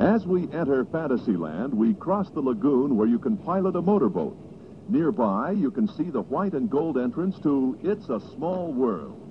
As we enter Fantasyland, we cross the lagoon where you can pilot a motorboat. Nearby, you can see the white and gold entrance to It's a Small World.